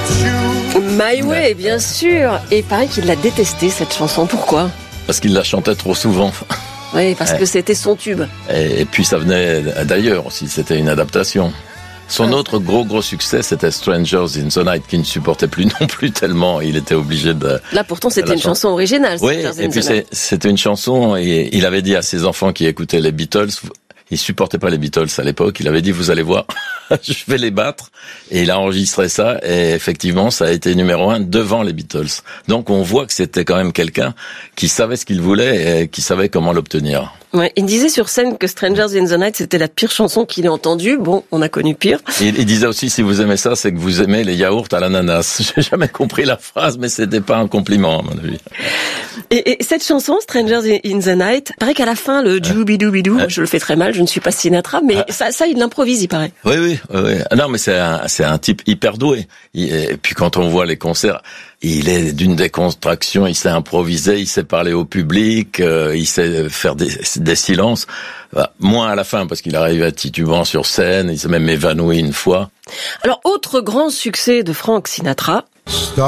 My Way, bien sûr. Et il paraît qu'il l'a détestée, cette chanson. Pourquoi ? Parce qu'il la chantait trop souvent. Oui, parce que c'était son tube. Et puis ça venait d'ailleurs aussi, c'était une adaptation. Son autre gros succès, c'était Strangers in the Night, qui ne supportait plus non plus tellement. Il était obligé de... Là, pourtant, c'était une chanson originale. Oui, et puis c'était une chanson, et il avait dit à ses enfants qui écoutaient les Beatles, il supportait pas les Beatles à l'époque, il avait dit, vous allez voir, je vais les battre. Et il a enregistré ça, et effectivement, ça a été numéro 1 devant les Beatles. Donc on voit que c'était quand même quelqu'un qui savait ce qu'il voulait et qui savait comment l'obtenir. Ouais, il disait sur scène que Strangers in the Night, c'était la pire chanson qu'il ait entendue. Bon, on a connu pire. Il disait aussi, si vous aimez ça, c'est que vous aimez les yaourts à l'ananas. J'ai jamais compris la phrase, mais c'était pas un compliment, à mon avis. Et cette chanson, Strangers in the Night, il paraît qu'à la fin, le djoubidoubidou, je le fais très mal, je ne suis pas Sinatra, mais ça, il l'improvise, il paraît. Oui. Non, mais c'est un type hyper doué. Et puis quand on voit les concerts, il est d'une décontraction, il sait improviser, il sait parler au public, il sait faire des silences. Moins à la fin, parce qu'il arrive à titubant sur scène, il s'est même évanoui une fois. Alors, autre grand succès de Frank Sinatra,